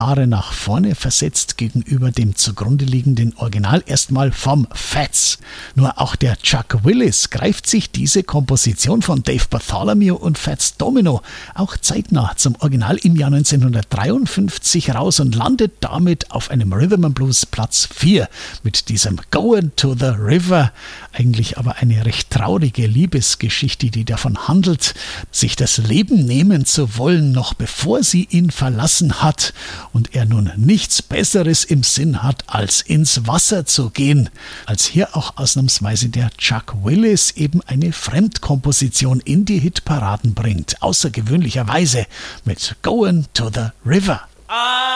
Jahre nach vorne versetzt gegenüber dem zugrunde liegenden Original, erstmal vom Fats. Nur auch der Chuck Willis greift sich diese Komposition von Dave Bartholomew und Fats Domino auch zeitnah zum Original im Jahr 1953 raus und landet damit auf einem Rhythm and Blues Platz 4 mit diesem Going to the River. Eigentlich aber eine recht traurige Liebesgeschichte, die davon handelt, sich das Leben nehmen zu wollen, noch bevor sie ihn verlassen hat und er nun nichts Besseres im Sinn hat, als ins Wasser zu gehen. Als hier auch ausnahmsweise der Chuck Willis eben eine Fremdkomposition in die Hitparaden bringt, außergewöhnlicherweise mit Going to the River.